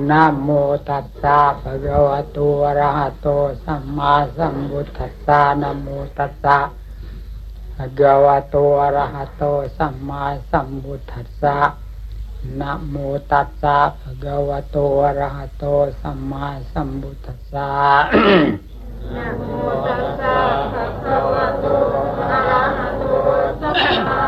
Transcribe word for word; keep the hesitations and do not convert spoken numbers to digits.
นะโมตัสสะภะคะวะโตอะระหะโตสัมมาสัมพุทธัสสะนะโมตัสสะภะคะวะโตอะระหะโตสัมมาสัมพุทธัสสะนะโมตัสสะภะคะวะโตอะระหะโตสัมมาสัมพุทธัสสะนะโมตัสสะภะคะวะโตอะระหะโตสัมมา